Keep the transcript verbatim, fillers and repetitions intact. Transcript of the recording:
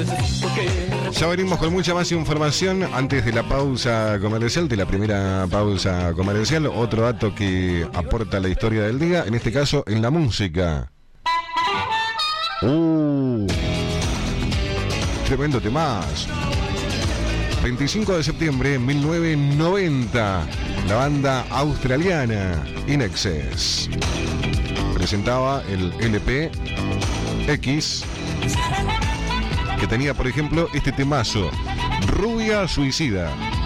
Ya venimos con mucha más información antes de la pausa comercial, de la primera pausa comercial. Otro dato que aporta la historia del día, en este caso en la música. Uh, tremendo temazo. veinticinco de septiembre de mil novecientos noventa, la banda australiana In Excess presentaba el L P X, que tenía, por ejemplo, este temazo, Rubia Suicida.